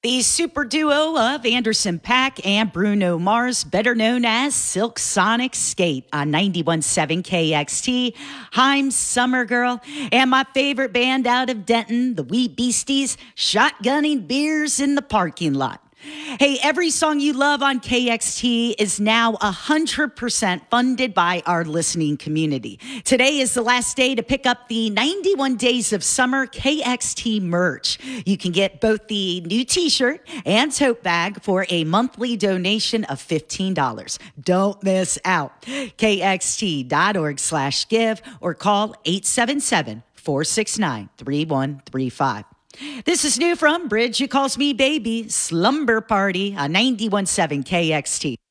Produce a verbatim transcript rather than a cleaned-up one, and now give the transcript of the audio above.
The super duo of Anderson .Paak and Bruno Mars, better known as Silk Sonic Skate on ninety-one point seven K X T. I'm Summer Girl, and my favorite band out of Denton, the Wee Beasties, shotgunning beers in the parking lot. Hey, every song you love on K X T is now one hundred percent funded by our listening community. Today is the last day to pick up the ninety-one Days of Summer K X T merch. You can get both the new t-shirt and tote bag for a monthly donation of fifteen dollars. Don't miss out. K X T dot org slash give or call eight seven seven, four six nine, three one three five. This is new from Bridge Who Calls Me Baby, Slumber Party on ninety-one point seven K X T.